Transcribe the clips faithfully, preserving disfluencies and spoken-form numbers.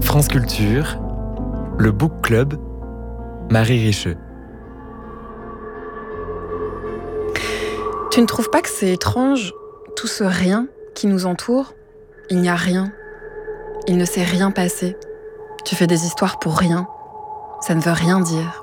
France Culture, le Book Club, Marie Richeux. Tu ne trouves pas que c'est étrange, tout ce rien qui nous entoure? Il n'y a rien. Il ne s'est rien passé. Tu fais des histoires pour rien. Ça ne veut rien dire.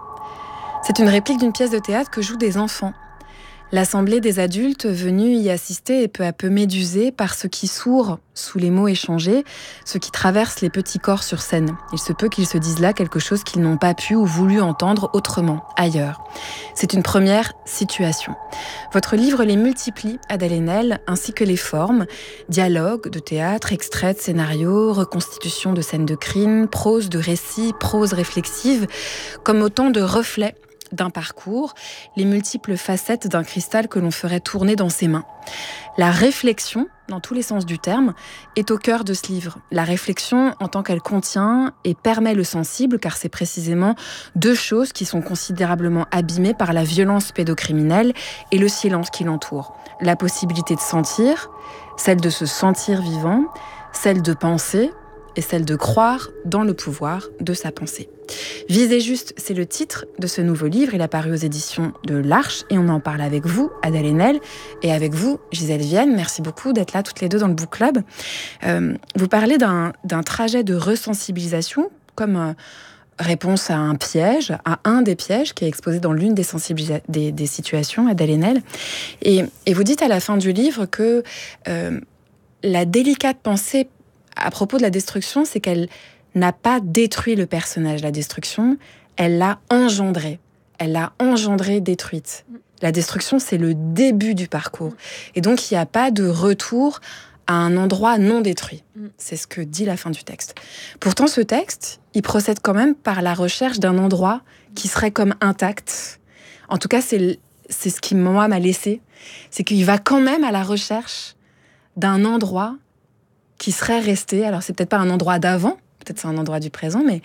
C'est une réplique d'une pièce de théâtre que jouent des enfants. L'assemblée des adultes venus y assister est peu à peu médusée par ce qui sourd sous les mots échangés, ce qui traverse les petits corps sur scène. Il se peut qu'ils se disent là quelque chose qu'ils n'ont pas pu ou voulu entendre autrement, ailleurs. C'est une première situation. Votre livre les multiplie, Adèle Haenel, ainsi que les formes, dialogues de théâtre, extraits de scénarios, reconstitution de scènes de crime, prose de récits, prose réflexive, comme autant de reflets d'un parcours, les multiples facettes d'un cristal que l'on ferait tourner dans ses mains. La réflexion, dans tous les sens du terme, est au cœur de ce livre. La réflexion en tant qu'elle contient et permet le sensible, car c'est précisément deux choses qui sont considérablement abîmées par la violence pédocriminelle et le silence qui l'entoure. La possibilité de sentir, celle de se sentir vivant, celle de penser, et celle de croire dans le pouvoir de sa pensée. Viser juste, c'est le titre de ce nouveau livre. Il a paru aux éditions de l'Arche et on en parle avec vous, Adèle Haenel, et avec vous, Gisèle Vienne. Merci beaucoup d'être là toutes les deux dans le Book Club. Euh, vous parlez d'un, d'un trajet de resensibilisation comme euh, réponse à un piège, à un des pièges qui est exposé dans l'une des, sensibilisa- des, des situations, Adèle Haenel. Et, et vous dites à la fin du livre que euh, la délicate pensée à propos de la destruction, c'est qu'elle n'a pas détruit le personnage. La destruction, elle l'a engendrée. Elle l'a engendrée, détruite. La destruction, c'est le début du parcours. Et donc, il n'y a pas de retour à un endroit non détruit. C'est ce que dit la fin du texte. Pourtant, ce texte, il procède quand même par la recherche d'un endroit qui serait comme intact. En tout cas, c'est, c'est ce qui, moi, m'a laissé. C'est qu'il va quand même à la recherche d'un endroit qui serait resté, alors c'est peut-être pas un endroit d'avant, peut-être c'est un endroit du présent, mais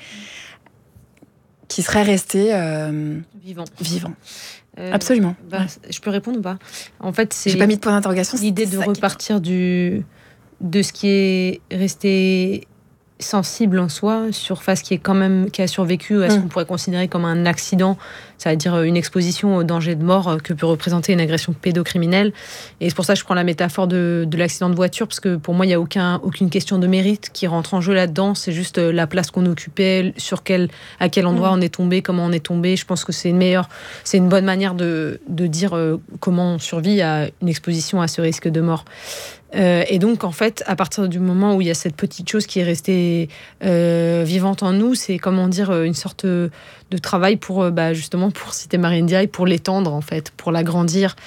qui serait resté euh, vivant. Vivant. Euh, Absolument. Bah, ouais. Je peux répondre ou pas? En fait, c'est j'ai pas mis de point d'interrogation. L'idée de repartir du de ce qui est resté sensible en soi, surface qui est quand même qui a survécu à ce mmh. qu'on pourrait considérer comme un accident, c'est-à-dire une exposition au danger de mort que peut représenter une agression pédocriminelle. Et c'est pour ça que je prends la métaphore de, de l'accident de voiture, parce que pour moi il n'y a aucun, aucune question de mérite qui rentre en jeu là-dedans. C'est juste la place qu'on occupait, sur quel, à quel endroit mmh. on est tombé, comment on est tombé. Je pense que c'est une meilleure, c'est une bonne manière de, de dire euh, comment on survit à une exposition à ce risque de mort. Euh, et donc, en fait, à partir du moment où il y a cette petite chose qui est restée euh, vivante en nous, c'est, comment dire, une sorte de travail pour, bah, justement, pour citer Marie Ndiaye, pour l'étendre, en fait, pour l'agrandir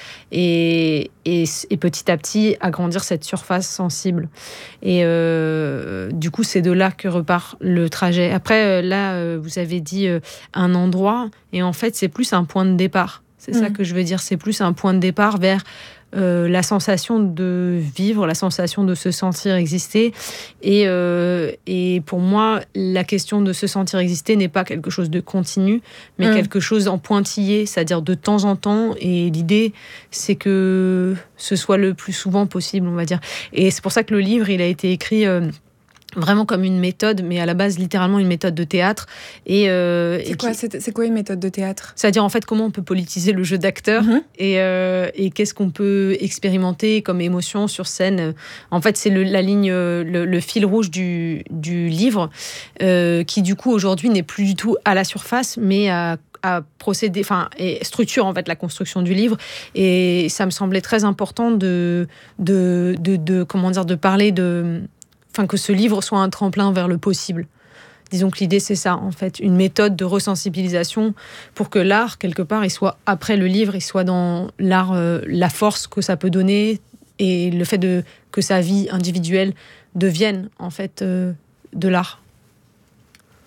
et, et, et petit à petit agrandir cette surface sensible. Et euh, du coup, c'est de là que repart le trajet. Après, là, vous avez dit un endroit, et en fait, c'est plus un point de départ. C'est mmh. ça que je veux dire, c'est plus un point de départ vers Euh, la sensation de vivre, la sensation de se sentir exister. Et, euh, et pour moi, la question de se sentir exister n'est pas quelque chose de continu, mais mmh. quelque chose en pointillé, c'est-à-dire de temps en temps. Et l'idée, c'est que ce soit le plus souvent possible, on va dire. Et c'est pour ça que le livre, il a été écrit Euh, vraiment comme une méthode, mais à la base littéralement une méthode de théâtre. Et, euh, c'est, et quoi, qui... c'est, c'est quoi une méthode de théâtre? C'est-à-dire en fait comment on peut politiser le jeu d'acteur mmh. et, euh, et qu'est-ce qu'on peut expérimenter comme émotion sur scène. En fait, c'est le, la ligne, le, le fil rouge du, du livre euh, qui du coup aujourd'hui n'est plus du tout à la surface, mais à à procéder, enfin, et structure en fait la construction du livre. Et ça me semblait très important de, de, de, de comment dire, de parler de Enfin, que ce livre soit un tremplin vers le possible. Disons que l'idée, c'est ça, en fait, une méthode de resensibilisation pour que l'art, quelque part, il soit après le livre, il soit dans l'art, euh, la force que ça peut donner et le fait de, que sa vie individuelle devienne, en fait, euh, de l'art.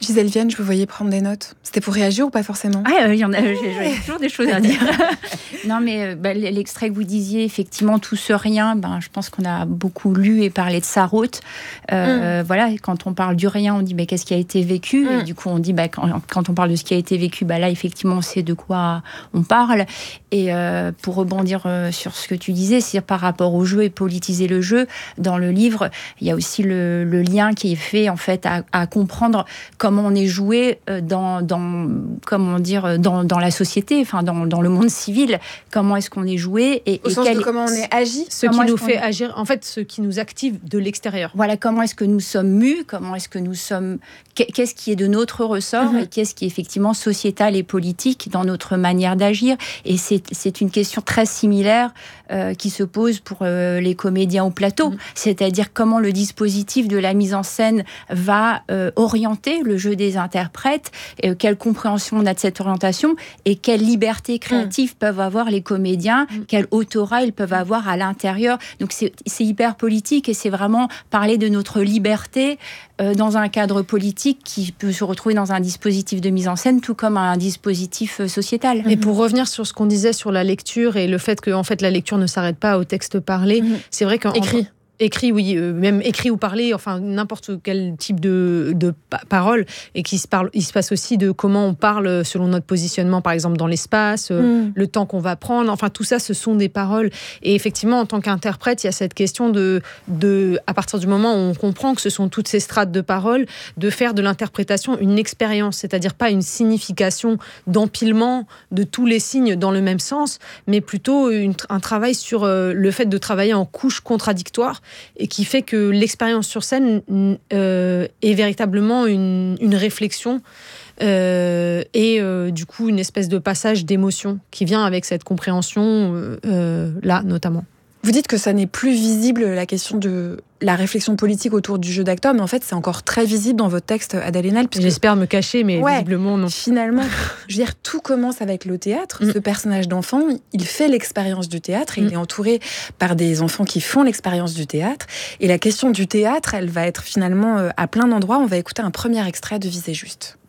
Gisèle Vienne, je vous voyais prendre des notes. C'était pour réagir ou pas forcément ? Ah, il y en a, j'ai, j'ai toujours des choses à dire. Non, mais bah, l'extrait que vous disiez, effectivement, tout ce rien, ben, je pense qu'on a beaucoup lu et parlé de Sarraute. Euh, mm. Voilà, quand on parle du rien, on dit bah, qu'est-ce qui a été vécu ? Mm. Et du coup, on dit bah, quand, quand on parle de ce qui a été vécu, bah, là, effectivement, on sait de quoi on parle. Et euh, pour rebondir euh, sur ce que tu disais, c'est par rapport au jeu et politiser le jeu, dans le livre, il y a aussi le, le lien qui est fait en fait à, à comprendre comment on est joué dans, dans comment dire, dans, dans la société, enfin dans, dans le monde civil, comment est-ce qu'on est joué et, au et sens quel... de comment on est agi, ce qui nous fait est... agir, en fait, ce qui nous active de l'extérieur. Voilà, comment est-ce que nous sommes mus, comment est-ce que nous sommes, qu'est-ce qui est de notre ressort mm-hmm. et qu'est-ce qui est effectivement sociétal et politique dans notre manière d'agir. Et c'est, c'est une question très similaire euh, qui se pose pour euh, les comédiens au plateau, mm-hmm. c'est-à-dire comment le dispositif de la mise en scène va euh, orienter le jeu des interprètes, euh, quelle compréhension on a de cette orientation et quelle liberté créative mmh. peuvent avoir les comédiens, mmh. quel autorat ils peuvent avoir à l'intérieur. Donc c'est, c'est hyper politique et c'est vraiment parler de notre liberté euh, dans un cadre politique qui peut se retrouver dans un dispositif de mise en scène tout comme un dispositif euh, sociétal. Et pour revenir sur ce qu'on disait sur la lecture et le fait que en fait, la lecture ne s'arrête pas au texte parlé, mmh. c'est vrai qu'en... Écrit. Écrit, oui, euh, même écrit ou parlé, enfin n'importe quel type de, de pa- parole, et qu'il se parle, il se passe aussi de comment on parle selon notre positionnement, par exemple dans l'espace, euh, mm. le temps qu'on va prendre, enfin tout ça, ce sont des paroles. Et effectivement, en tant qu'interprète, il y a cette question de, de, à partir du moment où on comprend que ce sont toutes ces strates de paroles, de faire de l'interprétation une expérience, c'est-à-dire pas une signification d'empilement de tous les signes dans le même sens, mais plutôt une, un travail sur euh, le fait de travailler en couches contradictoires, et qui fait que l'expérience sur scène euh, est véritablement une, une réflexion euh, et euh, du coup une espèce de passage d'émotion qui vient avec cette compréhension euh, euh, là notamment. Vous dites que ça n'est plus visible, la question de la réflexion politique autour du jeu d'acteur, mais en fait, c'est encore très visible dans votre texte, Adèle Haenel. Puisque... J'espère me cacher, mais ouais, visiblement, non. Finalement, je veux dire, tout commence avec le théâtre. Mm. Ce personnage d'enfant, il fait l'expérience du théâtre, et mm. il est entouré par des enfants qui font l'expérience du théâtre. Et la question du théâtre, elle va être finalement à plein d'endroits. On va écouter un premier extrait de Visez juste.